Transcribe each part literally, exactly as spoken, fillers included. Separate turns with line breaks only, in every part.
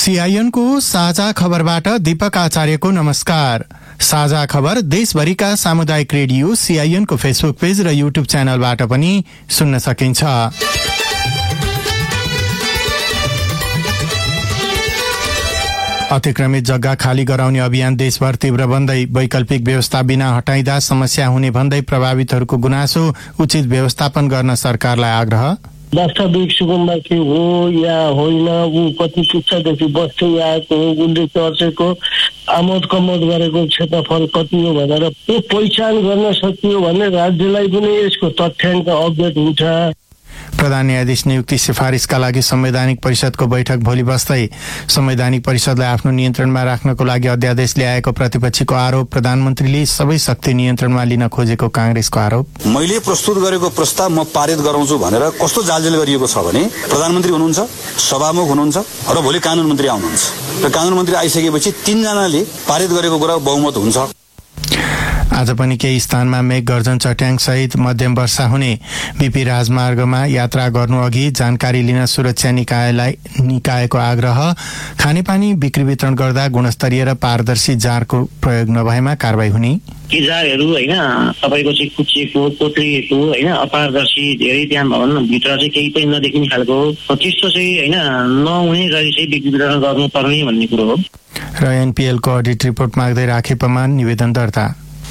CIN को साझा खबरबाट दीपक आचार्यको नमस्कार। साझा खबर देशभरिका सामुदायिक रेडियो सीआईएन को फेसबुक पेज र युट्युब च्यानलबाट पनि सुन्न सकिन्छ। अतिक्रमित जग्गा खाली गराउने अभियान देशभर तीव्र बन्दै वैकल्पिक व्यवस्था बिना हटाइदा समस्या हुने भन्दै प्रभावितहरूको गुनासो उचित व्यवस्थापन गर्न सरकारलाई आग्रह।
वास्तविक सुकुम्बासी हो या होइन, ऊ कति पुच्छादेखि बस्दै आएको हो, उसले चर्चेको आमोद कमोद गरेको क्षेत्रफल कति हो भनेर त्यो पहिचान गर्न सकियो भने राज्यलाई पनि यसको तथ्याङ्क अपडेट हुन्छ।
प्रधान न्यायाधीश नियुक्ति सिफारिसका लागि संवैधानिक परिषदको बैठक भोलि बस्दै संवैधानिक परिषदलाई आफ्नो नियन्त्रणमा राख्नको लागि अध्यादेश ल्याएको प्रतिपक्षीको आरोप। प्रधानमन्त्रीले सबै शक्ति नियन्त्रणमा लिन खोजेको कांग्रेसको आरोप।
मैले प्रस्तुत गरेको प्रस्ताव म पारित गराउँछु भनेर कस्तो जालजेल गरिएको छ भने प्रधानमन्त्री हुनुहुन्छ, सभामुख हुनुहुन्छ र भोलि कानून मन्त्री आउनुहुन्छ र कानून मन्त्री आइसकेपछि तीनजनाले पारित गरेको कुरा बहुमत हुन्छ।
आज पनि केही स्थानमा मेघ गर्जन चट्याङ सहित मध्यम वर्षा हुने। बीपी राजमार्गमा यात्रा गर्नु अघि जानकारी लिन सुरक्षा निकायलाई निकायको आग्रह। खानेपानी बिक्री वितरण गर्दा गुणस्तरीय र पारदर्शी जारको प्रयोग नभएमा कारबाही हुने।
ती जारहरू होइन तपाईँको चाहिँ कुचिएको कोत्रिएको होइन अपारदर्शी धेरै त्यहाँ भित्र चाहिँ केही पनि नदेखिने खालको त्यस्तो चाहिँ होइन नहुने गरी चाहिँ बिक्री वितरण गर्नुपर्ने भन्ने कुरो हो।
र एनपीएलको अडिट रिपोर्ट माग्दै राखेपमा निवेदन दर्ता।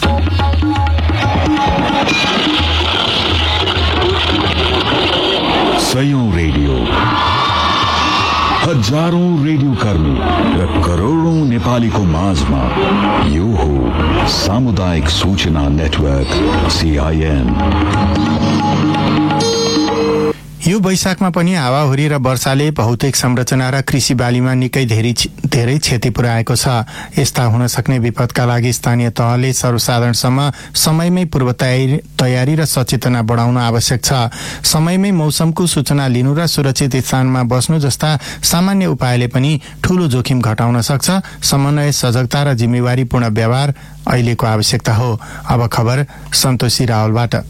सयौं रेडियो, हजारौं रेडियो कर्मी र करोडौं नेपालीको माझमा यो हो सामुदायिक सूचना नेटवर्क सीआईएन।
यो वैशाखमा पनि हावाहुरी र वर्षाले भौतिक संरचना र कृषि बालीमा निकै धेरै धेरै क्षति पुर्याएको छ। यस्ता हुन सक्ने विपदका लागि स्थानीय तहले सर्वसाधारणसम्म समयमै पूर्व तयारी र सचेतना बढाउन आवश्यक छ। समयमै मौसमको सूचना लिनु र सुरक्षित स्थानमा बस्नु जस्ता सामान्य उपायले पनि ठूलो जोखिम घटाउन सक्छ। समन्वय, सजगता र जिम्मेवारीपूर्ण व्यवहार अहिलेको आवश्यकता हो। अब खबर सन्तोषी रावलबाट।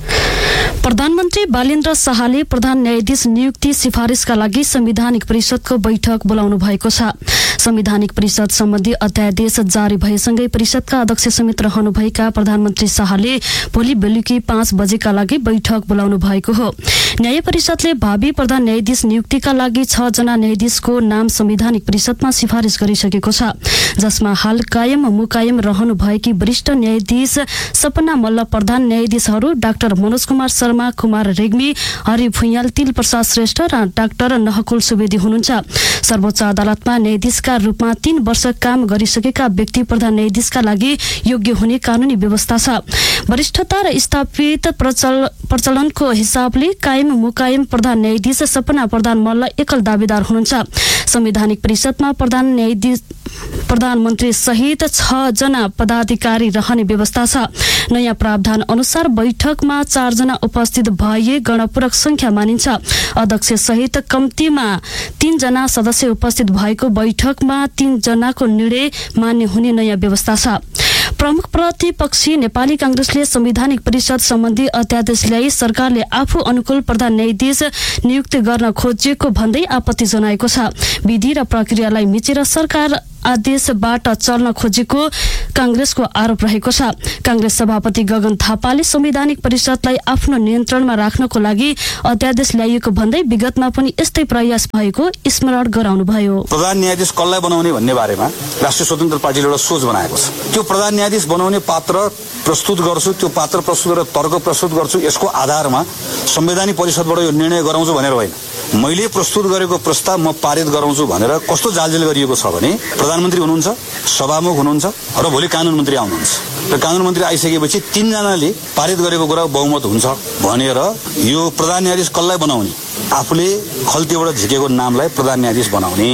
प्रधानमन्त्री बालेन्द्र शाहले प्रधान न्यायाधीश नियुक्ति सिफारिसका लागि संवैधानिक परिषदको बैठक बोलाउनु भएको छ। संवैधानिक परिषद सम्बन्धी अध्यादेश जारी भएसँगै परिषदका अध्यक्ष समेत रहनुभएका प्रधानमन्त्री शाहले भोलि बेलुकी पाँच बजेका लागि बैठक बोलाउनु भएको हो। न्याय परिषदले भावी प्रधान न्यायाधीश नियुक्तिका लागि छ जना न्यायाधीशको नाम संवैधानिक परिषदमा सिफारिस गरिसकेको छ, जसमा हाल कायम मुकायम रहनु भएकी वरिष्ठ न्यायाधीश सपना मल्ल प्रधान न्यायाधीशहरू डाक्टर मनोज कुमार शर्मा, कुमार रेग्मी, हरि भुइयाल, तिल प्रसाद श्रेष्ठ र डाक्टर नहकुल सुवेदी हुनुहुन्छ। सर्वोच्च अदालतमा न्यायाधीशका रूपमा तीन वर्ष काम गरिसकेका व्यक्ति प्रधान न्यायाधीशका लागि योग्य हुने कानूनी व्यवस्था छ। वरिष्ठता र स्थापित प्रचल प्रचलनको हिसाबले कायम मुकायम प्रधान न्यायाधीश सपना प्रधान मल्ल एकल दावेदार हुनुहुन्छ। संवैधानिक परिषदमा प्रधान न्यायाधीश प्रधानमन्त्री सहित छ जना पदाधिकारी रहने व्यवस्था छ। नयाँ प्रावधान अनुसार बैठकमा चार जना उपस्थित भए गणपूरक संख्या मानिन्छ। अध्यक्ष सहित कम्तीमा तीन जना सदस्य उपस्थित भएको बैठकमा तीन जनाको निर्णय मान्य हुने नयाँ व्यवस्था छ। प्रमुख प्रतिपक्षी नेपाली कांग्रेसले संवैधानिक परिषद सम्बन्धी अध्यादेश ल्याई सरकारले आफू अनुकूल प्रधान न्यायाधीश नियुक्ति गर्न खोजेको भन्दै आपत्ति जनाएको छ। विधि र प्रक्रियालाई मिचेर सरकार आदेशबाट चल्न खोजेको कांग्रेसको आरोप रहेको छ। कांग्रेस सभापति गगन थापाले संवैधानिक परिषदलाई आफ्नो नियन्त्रणमा राख्नको लागि अध्यादेश ल्याइएको भन्दै विगतमा पनि यस्तै प्रयास भएको स्मरण गराउनुभयो।
प्रधान न्यायाधीश कसलाई बनाउने भन्ने बारेमा राष्ट्रिय स्वतन्त्र पार्टीले एउटा सोच बनाएको छ। त्यो प्रधान न्यायाधीश बनाउने पात्र प्रस्तुत गर्छु, त्यो पात्र प्रस्तुत गरेर तर्क प्रस्तुत गर्छु, यसको आधारमा संवैधानिक परिषदबाट यो निर्णय गराउँछु भनेर होइन। मैले प्रस्तुत गरेको प्रस्ताव म पारित गराउँछु भनेर कस्तो जालजेल गरिएको छ भने प्रधानमन्त्री हुनुहुन्छ, सभामुख हुनुहुन्छ र भोलि कानून मन्त्री आउनुहुन्छ र कानून मन्त्री आइसकेपछि तीनजनाले पारित गरेको कुरा बहुमत हुन्छ भनेर यो प्रधान न्यायाधीश कसलाई बनाउने, आफूले खल्तीबाट झिकेको नामलाई प्रधान न्यायाधीश बनाउने,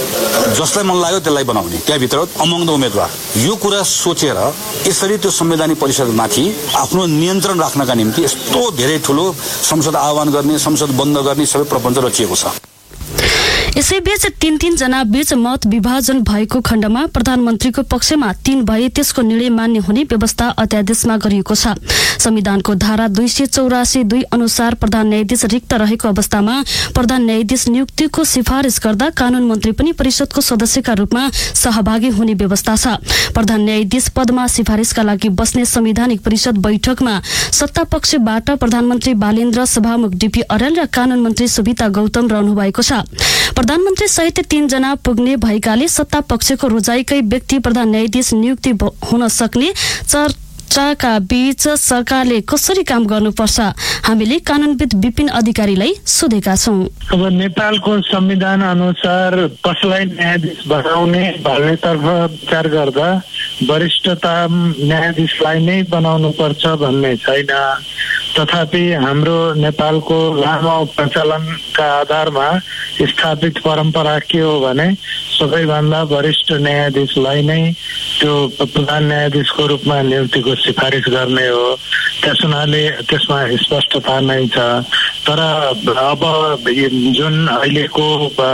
जसलाई मन लाग्यो त्यसलाई बनाउने, त्यहाँभित्र अमङ्ग उम्मेदवार, यो कुरा सोचेर यसरी त्यो संवैधानिक परिषदमाथि आफ्नो नियन्त्रण राख्नका निम्ति यस्तो धेरै ठुलो संसद आह्वान गर्ने, संसद बन्द गर्ने सबै प्रपञ्च रचिएको छ।
यसैबीच तीन तीन जना बीच मत विभाजन भएको खण्डमा प्रधानमन्त्रीको पक्षमा तीन भए त्यसको निर्णय मान्य हुने व्यवस्था अध्यादेशमा गरिएको छ। संविधानको धारा दुई सय चौरासी दुई अनुसार प्रधान न्यायाधीश रिक्त रहेको अवस्थामा प्रधान न्यायाधीश नियुक्तिको सिफारिस गर्दा कानून मन्त्री पनि परिषदको सदस्यका रूपमा सहभागी हुने व्यवस्था छ। प्रधान न्यायाधीश पदमा सिफारिसका लागि बस्ने संवैधानिक परिषद बैठकमा सत्ता पक्षबाट प्रधानमन्त्री बालेन्द्र, सभामुख डीपी अर्याल र कानून मन्त्री सुविता गौतम रहनु भएको छ। प्रधानमन्त्री सहित तीन जना पुग्ने भएकाले सत्ता पक्षको रोजाइकै व्यक्ति प्रधान न्यायाधीश नियुक्ति हुन सक्ने चर्चाका बीच सरकारले कसरी काम गर्नुपर्छ हामीले कानूनविद विपिन अधिकारीलाई सोधेका छौं।
अब नेपालको संविधान अनुसार कसलाई न्यायाधीश बनाउने भन्नेतर्फ विचार गर्दा वरिष्ठता न्यायाधीशलाई नै बनाउनु पर्छ भन्ने छैन। तथापि हाम्रो नेपालको लामो प्रचलनका आधारमा स्थापित परम्परा के हो भने सबैभन्दा वरिष्ठ न्यायाधीशलाई नै त्यो प्रधान न्यायाधीशको रूपमा नियुक्तिको सिफारिस गर्ने हो। त्यस हुनाले त्यसमा स्पष्टता नै छ। तर अब जुन अहिलेको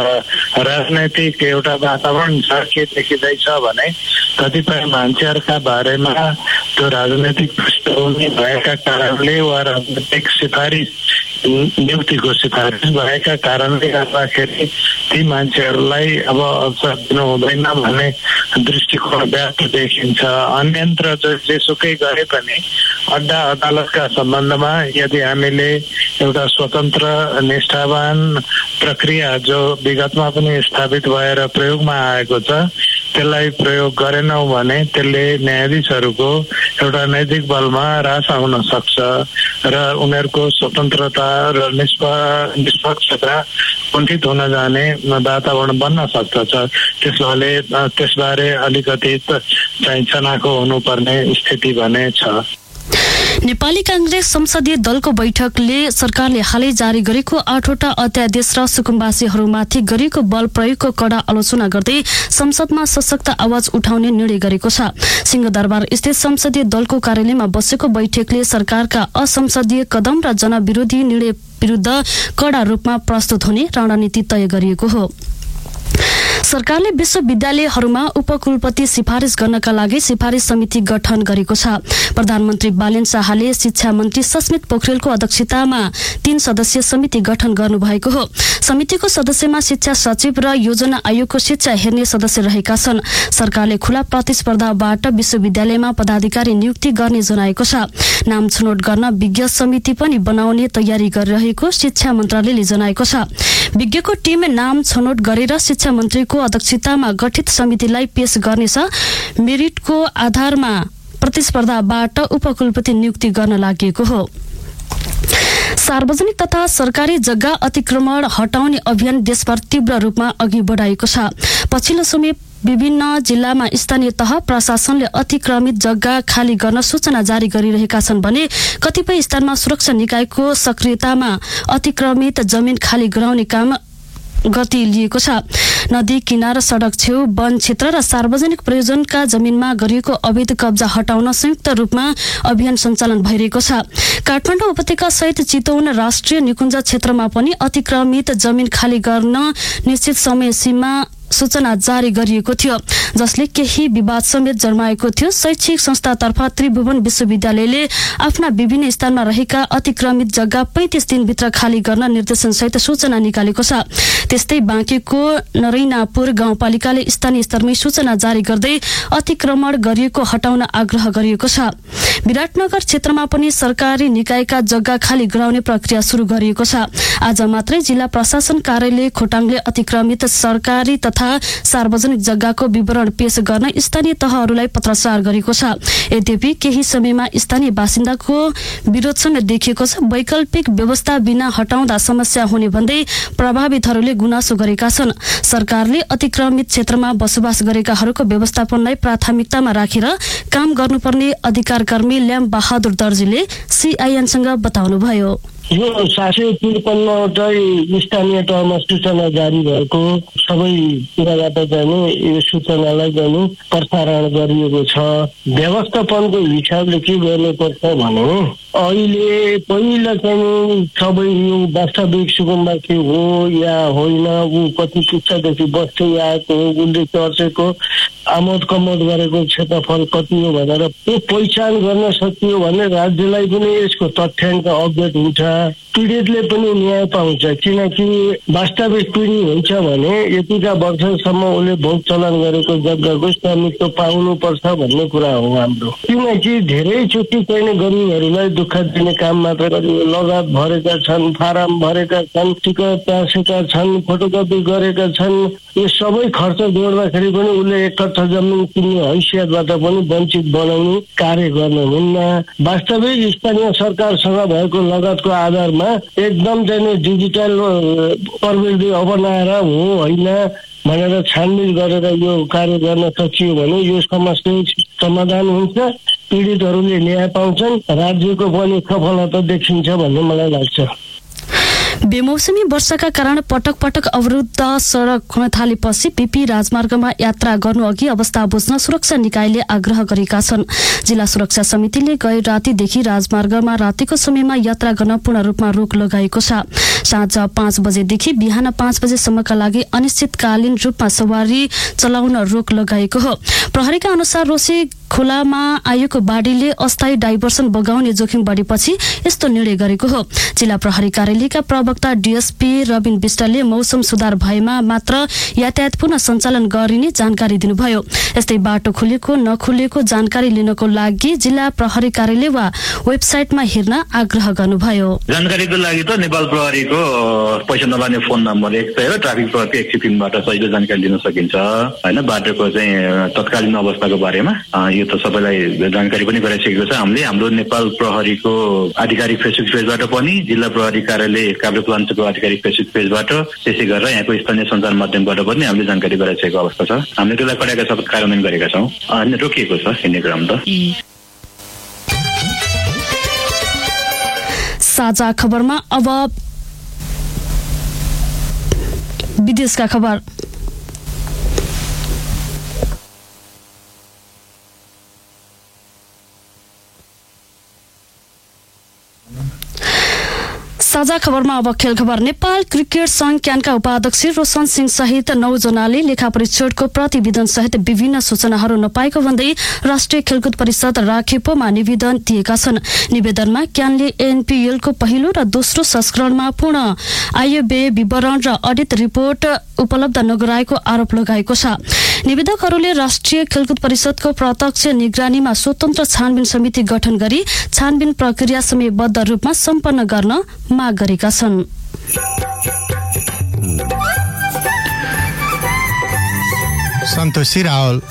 राजनैतिक एउटा वातावरण छ के देखिँदैछ भने कतिपय मान्छेहरूका बारेमा त्यो राजनैतिक पृष्ठभूमि भएका कारणले वा राजनैतिक सिफारिस नियुक्तिको सिफारिस भएका कारणले गर्दाखेरि ती मान्छेहरूलाई अब अवसर दिनु हुँदैन भन्ने दृष्टिकोण व्याप्त देखिन्छ। अन्यत्र जेसुकै गरे पनि अड्डा अदालतका सम्बन्धमा यदि हामीले एउटा स्वतन्त्र निष्ठावान प्रक्रिया जो विगतमा पनि स्थापित भएर प्रयोगमा आएको छ त्यसलाई प्रयोग गरेनौं भने त्यसले न्यायाधीशहरूको एउटा नैतिक बलमा ह्रास आउन सक्छ र उनीहरूको स्वतन्त्रता र निष्पक्षता कुण्ठित हुन जाने वातावरण बन्न सक्दछ। त्यसले त्यसबारे अलिकति चाहिँ चनाखो हुनुपर्ने स्थिति भने छ।
नेपाली कांग्रेस संसदीय दलको बैठकले सरकारले हालै जारी गरेको आठवटा अध्यादेश र सुकुम्बासीहरूमाथि गरिएको बल प्रयोगको कड़ा आलोचना गर्दै संसदमा सशक्त आवाज उठाउने निर्णय गरेको छ। सिंहदरबार स्थित संसदीय दलको कार्यालयमा बसेको बैठकले सरकारका असंसदीय कदम र जनविरोधी निर्णय विरुद्ध कड़ा रूपमा प्रस्तुत हुने रणनीति तय गरिएको हो। सरकारले विश्वविद्यालयहरूमा उपकुलपति सिफारिस गर्नका लागि सिफारिस समिति गठन गरेको छ। प्रधानमन्त्री बालेन शाहले शिक्षा मन्त्री सस्मित पोखरेलको अध्यक्षतामा तीन सदस्यीय समिति गठन गर्नुभएको हो। समितिको सदस्यमा शिक्षा सचिव र योजना आयोगको शिक्षा हेर्ने सदस्य रहेका छन्। सरकारले खुला प्रतिस्पर्धाबाट विश्वविद्यालयमा पदाधिकारी नियुक्ति गर्ने जनाएको छ। नाम छनौट गर्न विज्ञ समिति पनि बनाउने तयारी गरिरहेको शिक्षा मन्त्रालयले जनाएको छ। विज्ञको टिम नाम छनौट गरेर शिक्षा मन्त्रीको अध्यक्षतामा गठित समितिलाई पेश गर्नेछ। मेरिटको आधारमा प्रतिस्पर्धाबाट उपकुलपति नियुक्ति गर्न लागि हो। सार्वजनिक तथा सरकारी जग्गा अतिक्रमण हटाउने अभियान देशभर तीव्र रूपमा अघि बढाएको छ। पछिल्लो समय विभिन्न जिल्लामा स्थानीय तह प्रशासनले अतिक्रमित जग्गा खाली गर्न सूचना जारी गरिरहेका छन् भने कतिपय स्थानमा सुरक्षा निकायको सक्रियतामा अतिक्रमित जमिन खाली गराउने काम गति लिएको छ। नदी किनार, सड़क छेउ, वन क्षेत्र र सार्वजनिक प्रयोजनका जमिनमा गरिएको अवैध कब्जा हटाउन संयुक्त रूपमा अभियान सञ्चालन भइरहेको छ। काठमाडौँ उपत्यका सहित चितवन राष्ट्रिय निकुञ्ज क्षेत्रमा पनि अतिक्रमित जमिन खाली गर्न निश्चित समय सीमा सूचना जारी गरिएको थियो, जसले केही विवाद समेत जन्माएको थियो। शैक्षिक संस्थातर्फ त्रिभुवन विश्वविद्यालयले आफ्ना विभिन्न स्थानमा रहेका अतिक्रमित जग्गा पैंतीस दिनभित्र खाली गर्न निर्देशन सहित सूचना निकालेको छ। त्यस्तै बाँकेको नरैनापुर गाउँपालिकाले स्थानीय स्तरमै सूचना जारी गर्दै अतिक्रमण गरिएको हटाउन आग्रह गरिएको छ। विराटनगर क्षेत्रमा पनि सरकारी निकायका जग्गा खाली गराउने प्रक्रिया शुरू गरिएको छ। आज मात्रै जिल्ला प्रशासन कार्यालय खोटाङले अतिक्रमित सरकारी तथा सार्वजनिक जग्गाको विवरण पेश गर्न स्थानीय तहहरूलाई पत्राचार गरेको छ। यद्यपि केही समयमा स्थानीय बासिन्दाको विरोध समेत देखिएको छ। वैकल्पिक व्यवस्था बिना हटाउँदा समस्या हुने भन्दै प्रभावितहरूले गुनासो गरेका छन्। सरकारले अतिक्रमित क्षेत्रमा बसोबास गरेकाहरूको व्यवस्थापनलाई प्राथमिकतामा राखेर काम गर्नुपर्ने अधिकार कर्मी ल्याम बहादुर दर्जीले सीआईएनसँग बताउनुभयो।
यो सात सय त्रिपन्नवटा स्थानीय तहमा सूचना जारी भएको सबै कुराबाट चाहिँ यो सूचनालाई चाहिँ प्रसारण गरिएको छ। व्यवस्थापनको हिसाबले के गर्नुपर्छ भने अहिले पहिला चाहिँ सबै यो वास्तविक सुकुम्बा के हो या होइन, ऊ कति पुस्तादेखि बस्दै आएको हो, उसले चर्चेको आमोद कमोद गरेको क्षेत्रफल कति हो भनेर त्यो पहिचान गर्न सकियो भने राज्यलाई पनि यसको तथ्याङ्क अपडेट हुन्छ, पीडितले पनि न्याय पाउँछ। किनकि वास्तविक पीडित हुन्छ भने यतिका वर्षसम्म उसले भोग चलन गरेको जग्गाको स्वामित्व पाउनुपर्छ भन्ने कुरा हो हाम्रो। किनकि धेरैचोटि चाहिँ गरिबहरूलाई दुःख दिने काम मात्र गरियो, लगात भरेका छन्, फारम भरेका छन्, टिकट टाँसेका छन्, फोटोकपी गरेका छन्, यो सबै खर्च जोड्दाखेरि पनि उसले एक कट्ठा जमिन किन्ने हैसियतबाट पनि वञ्चित बनाउने कार्य गर्नुहुन्न। वास्तविक स्थानीय सरकारसँग भएको लगातको आधारमा एकदम चाहिँ डिजिटल प्रविधि अपनाएर हो होइन भनेर छानबिन गरेर यो कार्य गर्न सकियो भने यो समस्या समाधान हुन्छ, पीडितहरूले न्याय पाउँछन्, राज्यको पनि सफलता देखिन्छ भन्ने मलाई लाग्छ।
बेमौसमी वर्षाका कारण पटक पटक अवरुद्ध सड़क हुन थालेपछि पीपी राजमार्गमा यात्रा गर्नु अघि अवस्था बुझ्न सुरक्षा निकायले आग्रह गरेका छन्। जिल्ला सुरक्षा समितिले गए रातिदेखि राजमार्गमा रातिको समयमा यात्रा गर्न पूर्ण रूपमा रोक लगाएको छ। साँझ पाँच बजेदेखि बिहान पाँच बजेसम्मका लागि अनिश्चितकालीन रूपमा सवारी चलाउन रोक लगाएको हो। प्रहरीका अनुसार रोसी खोलामा आएको बाढीले अस्थायी डाइभर्सन बगाउने जोखिम बढेपछि यस्तो निर्णय गरेको हो। जिल्ला प्रहरी कार्यालयका प्रवक्ता डीएसपी रबिन विष्टले मौसम सुधार भएमा मात्र यातायात पुनः सञ्चालन गरिने जानकारी दिनुभयो। यस्तै बाटो खुलेको नखुलेको जानकारी लिनको लागि जिल्ला प्रहरी कार्यालय वा वेबसाइटमा हेर्न आग्रह गर्नुभयो।
जानकारीको लागि त नेपाल प्रहरीको पैसा नलाने फोन नम्बर एक सय र ट्राफिक प्रहरीको एक सय तीनबाट सजिलो जानकारी दिन सकिन्छ होइन। बाटोको चाहिँ तत्कालीन अवस्थाको बारेमा यो त सबैलाई जानकारी पनि गराइसकेको छ हामीले। हाम्रो नेपाल प्रहरीको आधिकारिक फेसबुक पेजबाट पनि, जिल्ला प्रहरी कार्यालय काभ्रेपलाञ्चोको आधिकारिक फेसबुक पेजबाट, त्यसै गरेर यहाँको स्थानीय सञ्चार माध्यमबाट पनि हामीले जानकारी गराइसकेको अवस्था छ। हामीले त्यसलाई कडाका साथ कार्यान्वयन गरेका छौँ अनि रोकिएको छ हिँड्ने क्रम त।
साझा खबरमा अब विदेशका खबर। साझा खबरमा अब खेल खबर। नेपाल क्रिकेट संघ क्यानका उपाध्यक्ष रोशन सिंह सहित नौ जनाले लेखा परीक्षणको प्रतिवेदन सहित विभिन्न सूचनाहरू नपाएको भन्दै राष्ट्रिय खेलकुद परिषद राखेपोमा निवेदन दिएका छन्। निवेदनमा क्यानले एनपीएलको पहिलो र दोस्रो संस्करणमा पूर्ण आयव्यय विवरण र अडिट रिपोर्ट उपलब्ध नगराएको आरोप लगाएको छ। निवेदकहरूले राष्ट्रिय खेलकुद परिषदको प्रत्यक्ष निगरानीमा स्वतन्त्र छानबिन समिति गठन गरी छानबिन प्रक्रिया समयबद्ध रूपमा सम्पन्न गर्न माग गरेका छन्।
सन्तोषी रावल।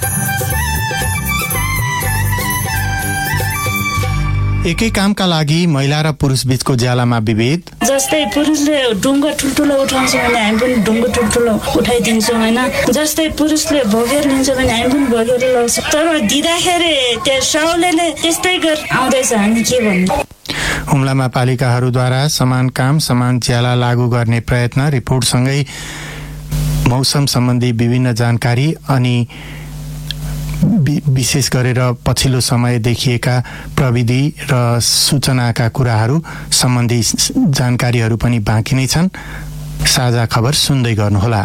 एकै कामका लागि महिला र पुरुष बीचको ज्यालामा विभेद।
जस्तै पुरुषले ढुङ्गा ठुल्ठुलो उठाउँछ भने हामी पनि ढुङ्गा ठुल्ठुलो उठाइदिन्छौँ होइन। जस्तै पुरुषले भोगेर लिन्छ भने हामी पनि भोगेर लगाउँछौँ। तर दिँदाखेरि त्यो साउलेले त्यस्तै गरेर आउँदैछ, हामी के भन्नु।
हुम्लामा पालिकाहरूद्वारा समान काम समान ज्याला लागू गर्ने प्रयत्न, रिपोर्टसँगै मौसम सम्बन्धी विभिन्न जानकारी अनि विशेष गरेर पछिल्लो समय देखिएका प्रविधि र सूचनाका कुराहरू सम्बन्धी जानकारीहरू पनि बाँकी नै छन्। साझा खबर सुन्दै गर्नुहोला।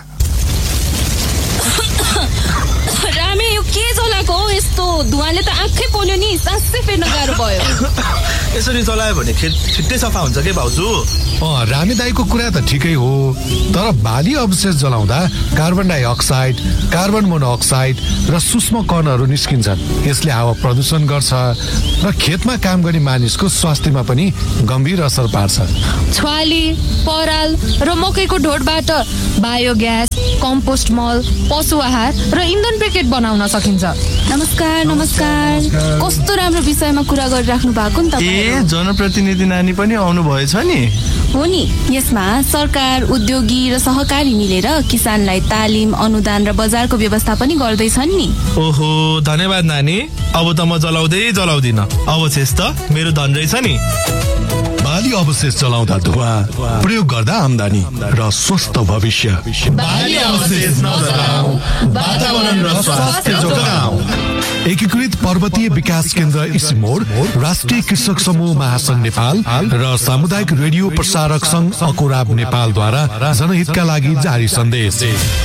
रामे यो के जलाको यस्तो धुवाले त आँखै पोल्यो नि, सासै फेर्न गाह्रो भयो।
यसरी चलायो भने खेत छिट्टै सफा हुन्छ के भाउजू?
अँ, रामी दाईको कुरा त ठिकै हो, तर बाली अवशेष जलाउँदा कार्बन डाइअक्साइड, कार्बन मोनोअक्साइड र सूक्ष्म कणहरू निस्किन्छन्। यसले हावा प्रदूषण गर्छ र खेतमा काम गर्ने मानिसको स्वास्थ्यमा पनि गम्भीर असर पार्छ।
छ्वाली, पराल र मकैको ढोडबाट बायोग्यास, कम्पोस्ट मल, पशु आहार र इन्धन ब्रिकेट बनाउन सकिन्छ। नमस्कार नमस्कार, कस्तो राम्रो विषयमा कुरा गरिराख्नु भएको नि तपाईँ।
ए, जनप्रतिनिधि नानी पनि आउनु भएछ नि?
हो नि, यसमा सरकार, उद्योगी र सहकारी मिलेर किसानलाई तालिम, अनुदान र बजारको व्यवस्था पनि गर्दैछन् नि।
ओहो, धन्यवाद नानी। अब त म जलाउँदै जलाउँदिन, अवशेष त मेरो धन रहेछ नि।
बाली बाली अवशेष जलाउँदा धुवा, प्रयोग गर्दा आम्दानी र स्वस्थ भविष्य।
बाली अवशेष नजलाऊ, वातावरण र स्वास्थ्य जोगाऊ।
एकीकृत पर्वतीय विकास केन्द्र इसिमोड, राष्ट्रिय कृषक समूह महासंघ नेपाल र सामुदायिक रेडियो प्रसारक संघ अकोराब नेपालद्वारा जनहितका लागि जारी सन्देश।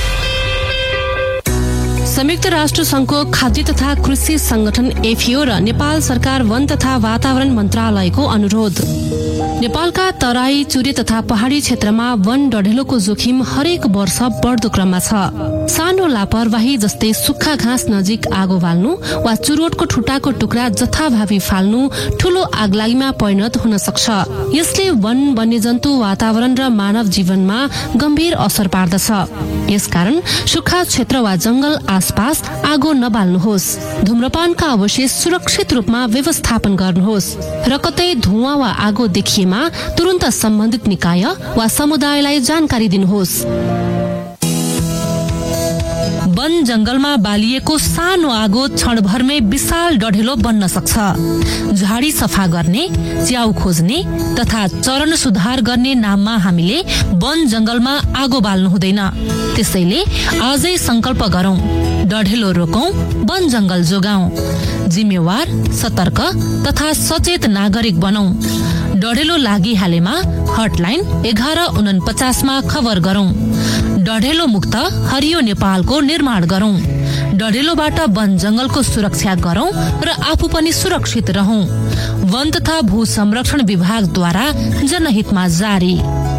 संयुक्त राष्ट्र संघको खाद्य तथा कृषि संगठन एफिओ र नेपाल सरकार वन तथा वातावरण मन्त्रालयको अनुरोध। नेपालका तराई, चुरे तथा पहाडी क्षेत्रमा वन डढेलोको जोखिम हरेक वर्ष बढ्दो क्रममा छ। सानो लापरवाही जस्तै सुक्खा घाँस नजिक आगो बाल्नु वा चुरोटको ठुटाको टुक्रा जथाभावी फाल्नु ठूलो आगलागीमा परिणत हुन सक्छ। यसले वन, वन्यजन्तु, वातावरण र मानव जीवनमा गम्भीर असर पार्दछ। यसकारण सुक्खा क्षेत्र वा जंगल आसपास आगो नबाल्नुहोस्। धूम्रपानका अवशेष सुरक्षित रूपमा व्यवस्थापन गर्नुहोस् र कतै धुवाँ वा आगो देखिएमा तुरन्त सम्बन्धित निकाय वा समुदायलाई जानकारी दिनुहोस्। वन जंगलमा बालिएको सानो आगो क्षणभरमै विशाल डढेलो बन्न सक्छ। झाडी सफा गर्ने, च्याउ खोज्ने तथा चरण सुधार गर्ने नाममा हामीले वन जंगलमा आगो बाल्नु हुँदैन। त्यसैले आजै संकल्प गरौं, डढेलो रोकौं, वन जंगल जोगाउँ। जिम्मेवार, सतर्क तथा सचेत नागरिक बनौं। डढेलो लागिहालेमा हटलाइन एघार उनपचासमा खबर गरौं। डढेलो मुक्त हरियो नेपालको निर्माण गरौं। डढेलोबाट वन जंगलको सुरक्षा गरौं र आफू पनि सुरक्षित रहौं। वन तथा भू संरक्षण विभागद्वारा जनहितमा जारी।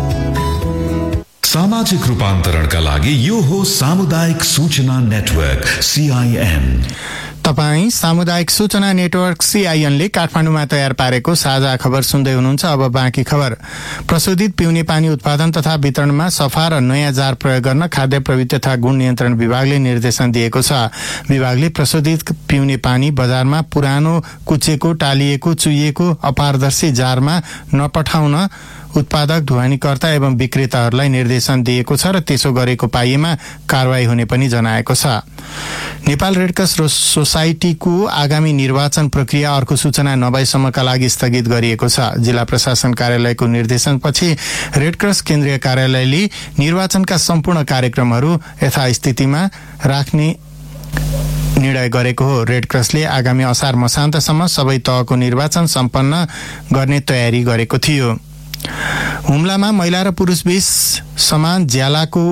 सामाजिक रूपान्तरणका लागि यो हो सामुदायिक सूचना नेटवर्क सीआईएन।
तपाई सामुदायिक सूचना नेटवर्क सीआईएन ले काठमाडौँमा तयार पारेको साझा खबर सुन्दै हुनुहुन्छ। अब बाँकी खबर। प्रशोधित पिउने पानी उत्पादन तथा वितरणमा सफा र नयाँ जार प्रयोग गर्न खाद्य प्रविधि तथा गुण नियन्त्रण विभागले निर्देशन दिएको छ। विभागले प्रशोधित पिउने पानी बजारमा पुरानो, कुचेको, टालिएको, चुइएको, अपारदर्शी जारमा नपठाउन उत्पादक, ढुवानीकर्ता एवं विक्रेताहरूलाई निर्देशन दिएको छ र त्यसो गरेको पाइएमा कारवाही हुने पनि जनाएको छ। नेपाल रेडक्रस सोसाइटीको आगामी निर्वाचन प्रक्रिया अर्को सूचना नभएसम्मका लागि स्थगित गरिएको छ। जिल्ला प्रशासन कार्यालयको निर्देशनपछि रेडक्रस केन्द्रीय कार्यालयले निर्वाचनका सम्पूर्ण कार्यक्रमहरू यथास्थितिमा राख्ने निर्णय गरेको हो। रेडक्रसले आगामी असार मसान्तसम्म सबै तहको निर्वाचन सम्पन्न गर्ने तयारी गरेको थियो। हुम्लामा महिला र पुरुष बीच समान ज्यालाको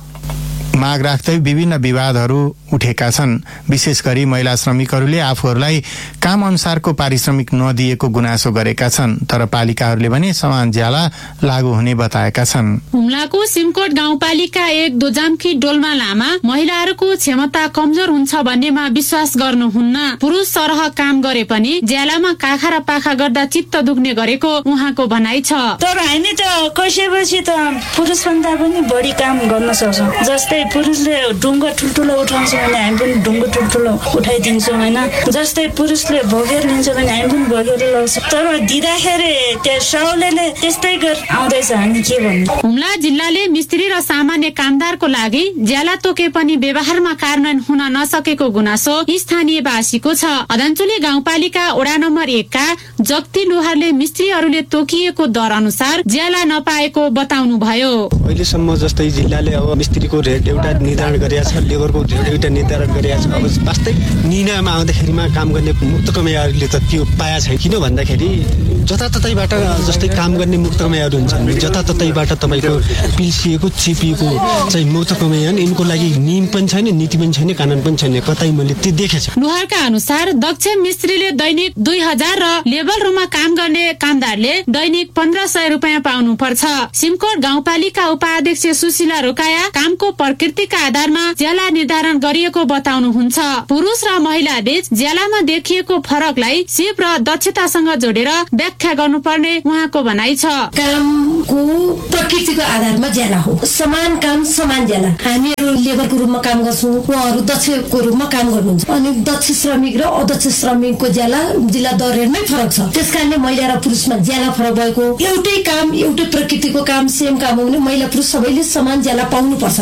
माग राख्दै विभिन्न विवादहरू उठेका छन्। विशेष गरी महिला श्रमिकहरूले आफूहरूलाई काम अनुसारको पारिश्रमिक नदिएको गुनासो गरेका छन्, तर पालिकाहरूले भने समान ज्याला लागू हुने बताएका छन्।
हुम्लाको सिमकोट गाउँपालिका एक दोजामकी डोल्मा लामा महिलाहरूको क्षमता कमजोर हुन्छ भन्नेमा विश्वास गर्नुहुन्न। पुरुष सरह काम गरे पनि ज्यालामा काखा र पाखा गर्दा चित्त दुख्ने गरेको उहाँको भनाइ छ।
तर हामी त कसैपछि त पुरुषभन्दा पनि बढी काम गर्न सक्छौँ। जस्तै पुरुषले ढुङ्गा ठुल्ठुलो उठाउँछ भने हामी पनि ढुङ्गा ठुल्ठुलो उठाइदिन्छौँ होइन। जस्तै पुरुषले भोगेर लिन्छ भने हामी पनि भोगेर लगाउँछौँ। तर दिँदाखेरि त्यो साउलेले त्यस्तै गर आउँदैछ, हामी के भन्नु।
हुम्ला जिल्लाले मिस्त्री र सामान्य कामदारको लागि ज्याला तोके पनि व्यवहारमा कार्यान्वयन हुन नसकेको गुनासो स्थानीयवासीको छ। अदानचुली गाउँपालिका वडा नम्बर एकका जगती लोहारले मिस्त्रीहरूले तोकिएको दर अनुसार ज्याला नपाएको बताउनु भयो।
अहिलेसम्म जस्तै जिल्लाले अब मिस्त्रीको रेट एउटा निर्धारण गरेका छ, लेबरको रेट एउटा निर्धारण गरेका छ। अब वास्तविक निर्णयमा आउँदाखेरिमा काम गर्ने मुक्तकर्मीहरूले त त्यो पाया छैन। किन भन्दाखेरि जताततैबाट जस्तै काम गर्ने मुक्तकर्मीहरू हुन्छन्, जताततैबाट तपाईँको पिल्सिएको चेपिएको चाहिँ मुक्तकर्मी हुन्। यिनको लागि नियम पनि छैन, नीति पनि छैन, कानुन पनि छैन। कतै मैले त्यो देखेको छु।
लोहारका अनुसार दक्ष मिस्त्रीले दैनिक दुई हजार र लेबर रुममा काम गर्ने कामदारले दैनिक पन्ध्र सय रुपियाँ पाउनु पर्छ। सिमकोट गाउँपालिका उपाध्यक्ष सुशीला रोकाया कामको प्रकृतिका आधारमा ज्याला निर्धारण गरिएको बताउनुहुन्छ। पुरुष र महिला बीच ज्यालामा देखिएको फरकलाई सिप र दक्षतासँग जोडेर व्याख्या गर्नुपर्ने उहाँको भनाइ छ।
कामको प्रकृतिको आधारमा ज्याला हो, समान काम समान ज्याला। हामीहरू लेबरको रूपमा काम गर्छौँ, उहाँहरू दक्षको रूपमा काम गर्नुहुन्छ। अनि दक्ष श्रमिक र अदक्ष श्रमिकको ज्याला जिल्ला दरमै फरक छ। त्यसकारणले महिला र पुरुषमा ज्याला फरक भएको। एउटै काम, एउटै प्रकृतिको काम, सेम काम हो भने महिला पुरुष सबैले समान ज्याला पाउनु पर्छ। र त्यसले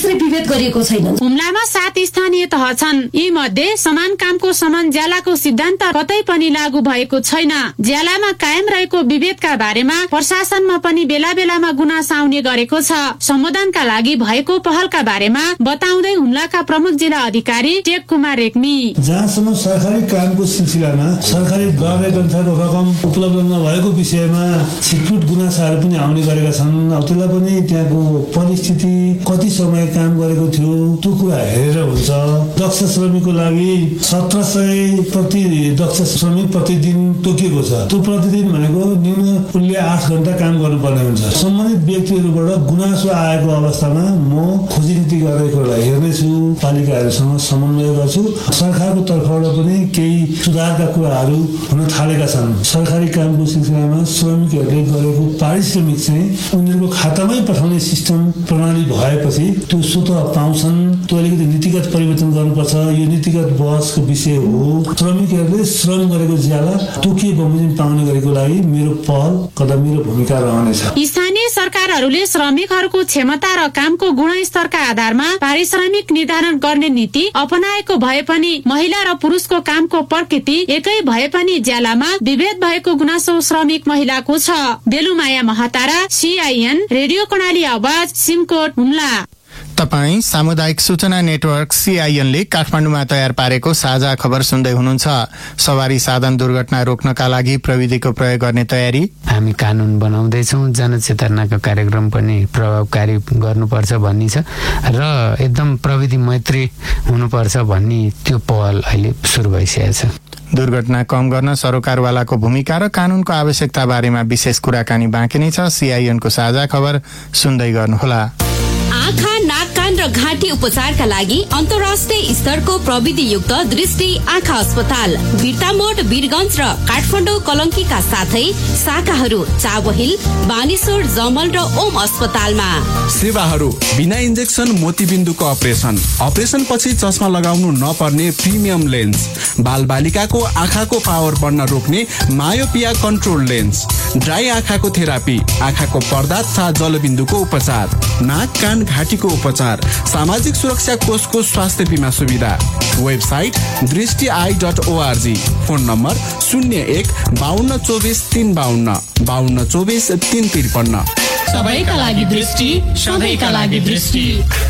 कसरी विभेद गरिएको छैन।
हुम्लामा सात स्थानीय तह छन्। यी मध्ये समान कामको समान ज्यालाको सिद्धान्त कतै पनि लागू भएको छैन। ज्यालामा कायम रहेको विभेदका बारेमा प्रशासनमा पनि बेला बेलामा गुनासो आउने गरेको छ। समाधानका लागि भएको पहलका बारेमा बताउँदै हुम्लाका प्रमुख जिल्ला अधिकारी टेक कुमार रेग्मी,
जहाँसम्म सरकारी कामको सिलसिलामा सरकारी दरले अनुसारको रकम उपलब्ध नभएको विषयमा छिटफुट गुनासाहरू पनि आउने गरेका छन्। अब त्यसलाई पनि त्यहाँको परिस्थिति, कति समय काम गरेको थियो त्यो कुरा हेरेर हुन्छ। दक्ष श्रमिकको लागि सत्र सय प्रति दक्ष श्रमिक प्रतिदिन तोकिएको छ। त्यो प्रतिदिन भनेको न्यून उसले आठ घण्टा काम गर्नुपर्ने हुन्छ। सम्बन्धित व्यक्तिहरूबाट गुनासो आएको अवस्थामा म खोजी नीति गरेकोलाई हेर्नेछु, पालिकाहरूसँग समन्वय गर्छु। सरकारको तर्फबाट पनि केही सुधारका कुराहरू हुन थालेका छन्। सरकारी कामको सिलसिलामा श्रमिकहरूले गरेको पारिश्रमिक चाहिँ उनीहरूको खातामै पठाउने सिस्टम प्रणाली भएपछि त्यो स्वतः पाउँछन्। त्यो अलिकति नीतिगत परिवर्तन गर्नुपर्छ। यो नीतिगत बहसको विषय हो। श्रमिकहरूले श्रम गरेको ज्याला तोकिए बमोजिम पाउने गरेको लागि मेरो पहल कदम, मेरो भूमिका रहनेछ।
स्थानीय सरकारहरूले श्रमिकहरूको क्षमता र कामको गुणस्तरका आधारमा पारिश्रमिक निर्धारण गर्ने नीति अपनाएको भए पनि महिला र पुरुषको कामको प्रकृति एकै भए पनि ज्यालामा विभेद भएको गुनासो श्रमिक महिलाको छ। बेलुमाया महातारा, सीआईएन रेडियो कर्णाली आवाज, सिमकोट, हुम्ला।
तपाई सामुदायिक सूचना नेटवर्क सीआईएनले काठमाडौँमा तयार पारेको साझा खबर सुन्दै हुनुहुन्छ। सवारी साधन दुर्घटना रोक्नका लागि प्रविधिको प्रयोग गर्ने तयारी।
हामी कानून बनाउँदैछौँ, जनचेतनाको कार्यक्रम पनि प्रभावकारी गर्नुपर्छ भन्ने छ र एकदम प्रविधि मैत्री हुनुपर्छ भन्ने त्यो पहल अहिले सुरु भइसकेको छ।
दुर्घटना कम गर्न सरोकारवालाको भूमिका र कानूनको आवश्यकता बारेमा विशेष कुराकानी बाँकी नै छ। सीआईएनको साझा खबर सुन्दै गर्नुहोला।
आँखा, नाक, कान र घाँटी उपचारका लागि अन्तर्राष्ट्रिय स्तरको प्रविधियुक्त दृष्टि आँखा अस्पताल बिर्तामोड, वीरगञ्ज र काठमाडौँ कलङ्कीका साथै शाखाहरू चाबहिल, बानेश्वर, जमल र ओम अस्पतालमा।
सेवाहरू बिना इन्जेक्सन मोतीबिन्दुको अपरेसन, अपरेसन पछि चस्मा लगाउनु नपर्ने प्रिमियम लेन्स, बाल बालिकाको आँखाको पावर बढ्न रोक्ने मायोपिया कन्ट्रोल लेन्स, ड्राई आँखाको थेरापी, आँखाको पर्दा तथा जलबिन्दुको उपचार, नाक, कान, घाँटीको उपचार, सामाजिक सुरक्षा कोषको स्वास्थ्य बिमा सुविधा। वेबसाइट दृष्टि I dot ORG. Phone number शून्य एक बाहन्न चौबिस तीन बाहन्न बाहन्न चौबिस तीन त्रिपन्न।
सबैका लागि दृष्टि, सधैँका लागि दृष्टि।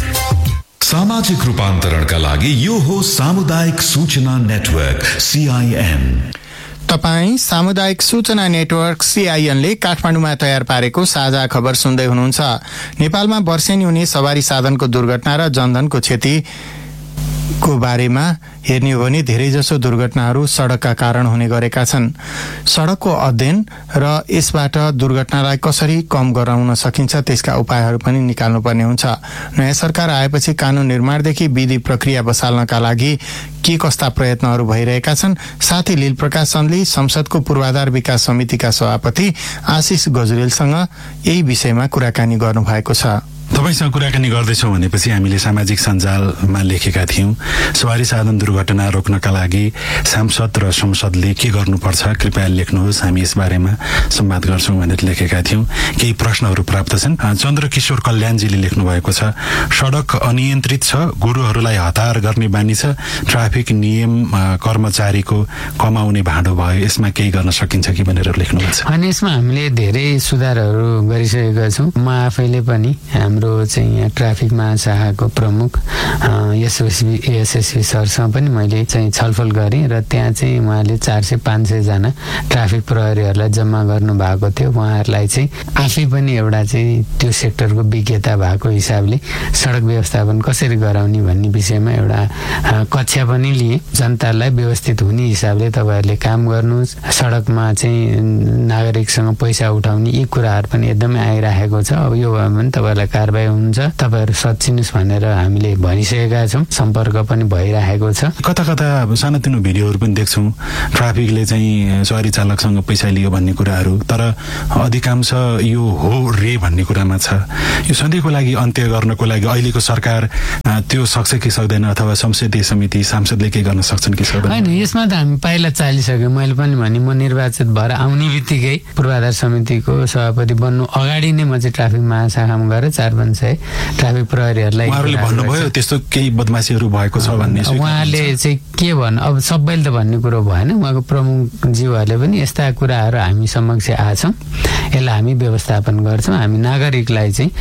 सामाजिक रूपान्तरणका लागि यो हो सामुदायिक सूचना नेटवर्क सीआईएन।
तपाई सामुदायिक सूचना नेटवर्क सीआईएनले काठमाडौँमा तयार पारेको साझा खबर सुन्दै हुनुहुन्छ। नेपालमा वर्षेनी हुने सवारी साधनको दुर्घटना र जनधनको क्षतिको बारेमा हेर्ने हो भने धेरैजसो दुर्घटनाहरू सड़कका कारण हुने गरेका छन्। सड़कको अध्ययन र यसबाट दुर्घटनालाई कसरी कम गराउन सकिन्छ त्यसका उपायहरू पनि निकाल्नुपर्ने हुन्छ। नयाँ सरकार आएपछि कानून निर्माणदेखि विधि प्रक्रिया बसाल्नका लागि के कस्ता प्रयत्नहरू भइरहेका छन्। साथै लील प्रकाश चन्दले संसदको पूर्वाधार विकास समितिका सभापति आशिष गजुरेलसँग यही विषयमा कुराकानी गर्नुभएको छ।
तपाईसँग कुराकानी गर्दैछौँ भनेपछि हामीले सामाजिक सञ्जालमा लेखेका थियौँ, सवारी साधन दुर्घटना रोक्नका लागि सांसद र संसदले के गर्नुपर्छ कृपया लेख्नुहोस्, हामी यस बारेमा संवाद गर्छौँ भनेर लेखेका थियौँ। केही प्रश्नहरू प्राप्त छन्। चन्द्रकिशोर कल्याणजीले लेख्नु भएको छ, सडक अनियन्त्रित छ, गुरुहरूलाई हतार गर्ने बानी छ, ट्राफिक नियम कर्मचारीको कमाउने भाँडो भयो, यसमा केही गर्न सकिन्छ कि भनेर लेख्नु भएको छ।
अनि यसमा हामीले धेरै सुधारहरू गरिसकेका छौँ। म आफैले पनि हाम्रो चाहिँ यहाँ ट्राफिक महाशाखाको प्रमुख एसएसबी एसएसबी सरसँग पनि मैले चाहिँ छलफल गरेँ र त्यहाँ चाहिँ उहाँले चार सय पाँच सयजना ट्राफिक प्रहरीहरूलाई जम्मा गर्नु भएको थियो। उहाँहरूलाई चाहिँ आफै पनि एउटा चाहिँ त्यो सेक्टरको विज्ञता भएको हिसाबले सडक व्यवस्थापन कसरी गराउने भन्ने विषयमा एउटा कक्षा पनि लिए। जनतालाई व्यवस्थित हुने हिसाबले तपाईँहरूले काम गर्नुहोस्, सडकमा चाहिँ नागरिकसँग पैसा उठाउने यी कुराहरू पनि एकदमै आइरहेको छ। अब यो भयो भने तपाईँहरूलाई कारबाही हुन्छ, तपाईँहरू सचिनुहोस् भनेर हामीले भनिसकेका छौँ। सम्पर्क पनि भइरहेको छ।
कता कता सानोतिनो भिडियोहरू पनि देख्छौँ, ट्राफिकले चाहिँ सवारी चालकसँग पैसा लियो भन्ने कुराहरू, तर अधिकांश यो हो रे भन्ने कुरामा छ। यो सधैँको लागि अन्त्य गर्नको लागि अहिलेको सरकार त्यो सक्छ कि सक्दैन, अथवा संसदीय समिति सांसदले के गर्न सक्छन् कि सक्दैन?
होइन, यसमा त हामी पाइला चालिसक्यो। मैले पनि भने म निर्वाचित भएर आउने बित्तिकै पूर्वाधार समितिको सभापति बन्नु अगाडि नै म चाहिँ ट्राफिक महाशाखामा गएर चार पनि छ है ट्राफिक प्रहरीहरूलाई
उहाँहरूले भन्नुभयो त्यस्तो केही बदमासीहरू भएको छ भन्ने
उहाँले चाहिँ के भन्नु अब सबैले त भन्ने कुरो भएन उहाँको प्रमुखज्यूहरूले पनि यस्ता कुराहरू हामी समक्ष आछौँ यसलाई हामी व्यवस्थापन गर्छौँ हामी नागरिकलाई चाहिँ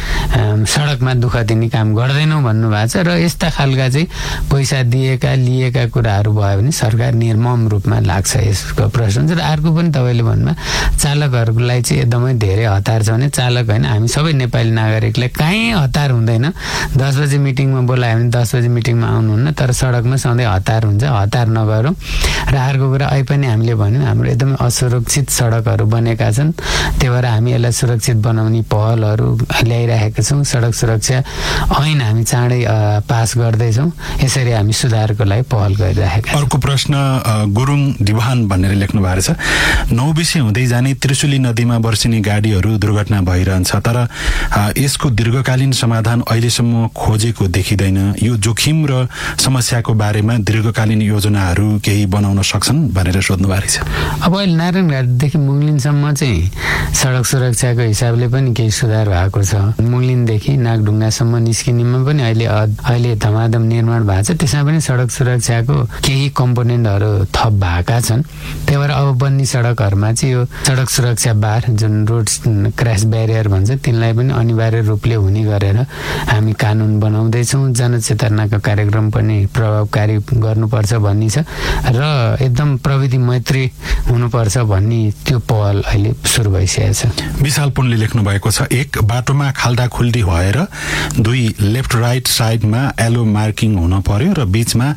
सडकमा दुःख दिने काम गर्दैनौँ भन्नुभएको छ र यस्ता खालका चाहिँ पैसा दिएका लिएका कुराहरू भयो भने सरकार निर्मम रूपमा लाग्छ यसको प्रश्न र अर्को पनि तपाईँले भन्नुभयो चालकहरूलाई चाहिँ एकदमै धेरै हतार छ भने चालक होइन हामी सबै नेपाली नागरिकलाई कहीँ हतार हुँदैन दस बजे मिटिङमा बोलायो भने दस बजे मिटिङमा आउनुहुन्न तर सडकमा सधैँ हतार हुन्छ हतार नगरौँ र अर्को कुरा अहिले पनि हामीले भन्यौँ हाम्रो एकदमै असुरक्षित सडकहरू बनेका छन् त्यही भएर हामी यसलाई सुरक्षित बनाउने पहलहरू ल्याइरहेका छौँ सडक सुरक्षा ऐन हामी चाँडै पास गर्दैछौँ यसरी हामी सुधारको लागि पहल गरिरहेका
छौँ। अर्को प्रश्न गुरुङ दिवान भनेर लेख्नु भएको छ नौबिसे हुँदै जाने त्रिशुली नदीमा वर्षिने गाडीहरू दुर्घटना भइरहन्छ तर यसको दीर्घकालीन समाधान अहिलेसम्म खोजेको देखिँदैन यो जोखिम र समस्याको बारेमा दीर्घकालीन योजनाहरू केही बनाउन सक्छन् भनेर सोध्नु भएको छ।
अब अहिले नारायणघाटदेखि मुङलिनसम्म चाहिँ सडक सुरक्षाको हिसाबले पनि केही सुधार भएको छ मुङलिनदेखि नागढुङ्गासम्म निस्किनेमा पनि अहिले अहिले धमाधम निर्माण भएको छ त्यसमा पनि सडक सुरक्षाको केही कम्पोनेन्टहरू थप भएका छन् त्यही भएर अब बन्ने सडकहरूमा चाहिँ यो सडक सुरक्षा बार जुन रोड क्रास ब्यारियर भन्छ तिनलाई पनि अनिवार्य रूपले हुने गरेर हामी कानुन बनाउँदैछौँ जनचेतनाको कार्यक्रम पनि प्रभावकारी गर्नुपर्छ भन्ने छ र एकदम प्रविधि मैत्री हुनुपर्छ भन्ने त्यो पहल अहिले सुरु भइसकेको छ।
विशाल पुनले लेख्नु भएको छ एक बाटोमा खाल्डा खुल्डी भएर दुई लेफ्ट राइट साइडमा एलो मार्किङ हुन पर्यो र बीचमा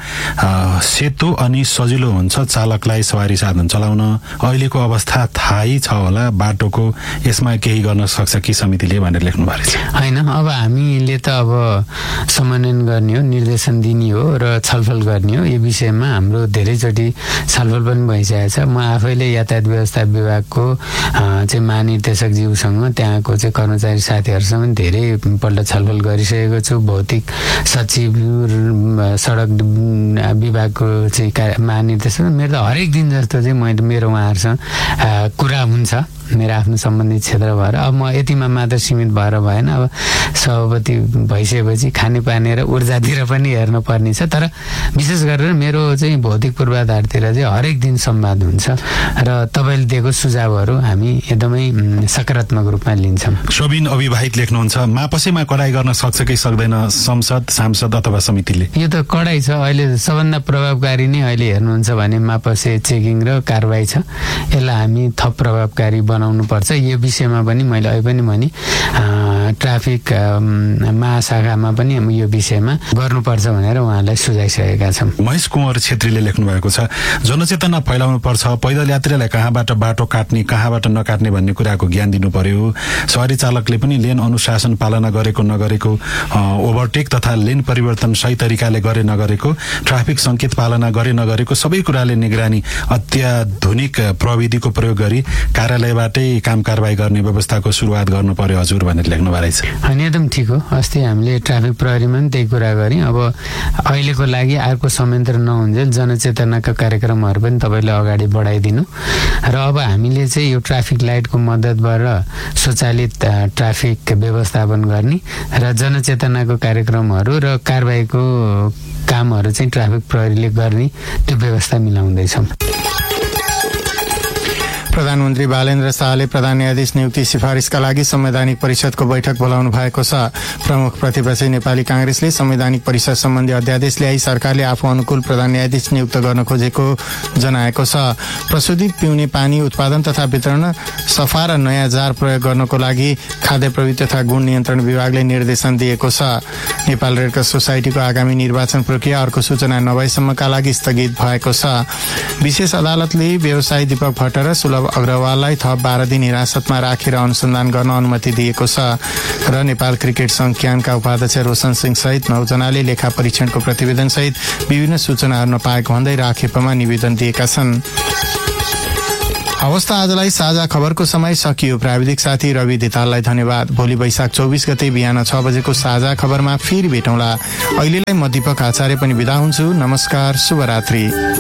सेतो अनि सजिलो हुन्छ चालकलाई सवारी साधन चलाउन अहिलेको अवस्था थाहै छ होला बाटोको यसमा केही गर्न सक्छ कि समितिले भनेर लेख्नु भएको छ।
होइन अब हामीले त अब समन्वयन गर्ने हो निर्देशन दिने हो र छलफल गर्ने हो यो विषयमा हाम्रो धेरैचोटि छलफल पनि भइसकेको छ म आफैले यातायात व्यवस्था विभागको चाहिँ महानिर्देशकज्यूसँग त्यहाँको चाहिँ कर्मचारी साथीहरूसँग पनि धेरैपल्ट छलफल गरिसकेको छु भौतिक सचिव सडक विभागको चाहिँ महानिर्देशक मेरो त हरेक दिन जस्तो चाहिँ मैले मेरो उहाँहरूसँग कुरा हुन्छ मेरो आफ्नो सम्बन्धित क्षेत्र भएर अब म यतिमा मात्र सीमित भएर भएन अब सभापति भइसकेपछि खानेपानी र ऊर्जातिर पनि हेर्नु पर्ने छ तर विशेष गरेर मेरो चाहिँ भौतिक पूर्वाधारतिर चाहिँ हरेक दिन संवाद हुन्छ र तपाईँले दिएको सुझावहरू हामी एकदमै सकारात्मक रूपमा लिन्छौँ।
शोभिन अविवाहित लेख्नुहुन्छ मापसेमा कडाई गर्न सक्छ कि सक्दैन संसद सांसद अथवा समितिले?
यो त कडाई छ अहिले सबभन्दा प्रभावकारी नै अहिले हेर्नुहुन्छ भने मापसे चेकिङ र कारबाही छ यसलाई हामी थप प्रभावकारी बनाउनु पर्छ यो विषयमा पनि मैले अहिले पनि भने ट्राफिक महाशाखामा पनि यो विषयमा गर्नुपर्छ भनेर उहाँलाई सुझाइसकेका छौँ।
महेश कुँवर छेत्रीले लेख्नु भएको छ जनचेतना फैलाउनु पर्छ पैदल यात्रीलाई कहाँबाट बाटो काट्ने कहाँबाट नकाट्ने भन्ने कुराको ज्ञान दिनु पर्यो सवारी चालकले पनि लेन अनुशासन पालना गरेको नगरेको ओभरटेक तथा लेन परिवर्तन सही तरिकाले गरे नगरेको ट्राफिक संकेत पालना गरे नगरेको सबै कुराले निगरानी अत्याधुनिक प्रविधिको प्रयोग गरी कार्यालयबाटै काम कारबाही गर्ने व्यवस्थाको सुरुवात गर्नु पर्यो हजुर भनेर लेख्नु भएको छ।
होइन एकदम ठिक हो अस्ति हामीले ट्राफिक प्रहरीमा पनि त्यही कुरा गऱ्यौँ अब अहिलेको लागि अर्को संयन्त्र नहुन्जेल जनचेतनाका कार्यक्रमहरू पनि तपाईँले अगाडि बढाइदिनु र अब हामीले चाहिँ यो ट्राफिक लाइटको मद्दतबाट स्वचालित ट्राफिक व्यवस्थापन गर्ने र जनचेतनाको कार्यक्रमहरू र कारबाहीको कामहरू चाहिँ ट्राफिक प्रहरीले गर्ने त्यो व्यवस्था मिलाउँदैछौँ।
प्रधानमन्त्री बालेन्द्र शाहले प्रधान न्यायाधीश नियुक्ति सिफारिसका लागि संवैधानिक परिषदको बैठक बोलाउनु भएको छ। प्रमुख प्रतिपक्षी नेपाली कांग्रेसले संवैधानिक परिषद सम्बन्धी अध्यादेश ल्याई सरकारले आफू अनुकूल प्रधान न्यायाधीश नियुक्त गर्न खोजेको जनाएको छ। प्रशोधित पिउने पानी उत्पादन तथा वितरण सफा र नयाँ जार प्रयोग गर्नको लागि खाद्य प्रविधि तथा गुण नियन्त्रण विभागले निर्देशन दिएको छ। नेपाल रेडक्रस सोसाइटीको आगामी निर्वाचन प्रक्रिया अर्को सूचना नभएसम्मका लागि स्थगित भएको छ। विशेष अदालतले व्यवसायी दीपक भट्ट र सुलभ अग्रवाललाई थप बाह्र दिन हिरासतमा राखेर अनुसन्धान गर्न अनुमति दिएको छ र नेपाल क्रिकेट संघ क्यानका उपाध्यक्ष रोशन सिंह सहित नौजनाले लेखा परीक्षणको प्रतिवेदन सहित विभिन्न सूचनाहरू नपाएको भन्दै राखेपमा निवेदन दिएका छन्। अवस्था आजलाई साझा खबरको समय सकियो। प्राविधिक साथी रवि धिताललाई धन्यवाद। भोलि वैशाख चौबिस गते बिहान छ बजेको साझा खबरमा फेरि भेटौँला। अहिलेलाई म दीपक आचार्य पनि बिदा हुन्छु। नमस्कार, शुभरात्रि।